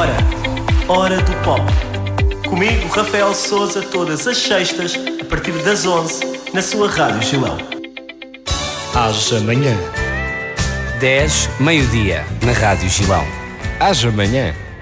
Hora do Pop. Comigo, Rafael Sousa, todas as sextas, a partir das 11, na sua Rádio Gilão. Haja Manhã. 10, meio-dia, na Rádio Gilão. Haja Manhã.